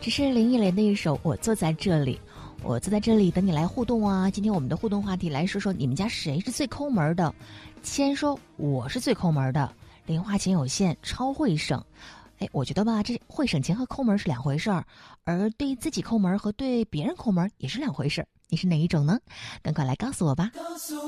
这是林忆莲的一首《我坐在这里》，我坐在这里等你来互动啊！今天我们的互动话题来说说你们家谁是最抠门的？谦说我是最抠门的，零花钱有限，超会省。我觉得吧，这会省钱和抠门是两回事儿，而对自己抠门和对别人抠门也是两回事儿。你是哪一种呢？赶快来告诉我吧。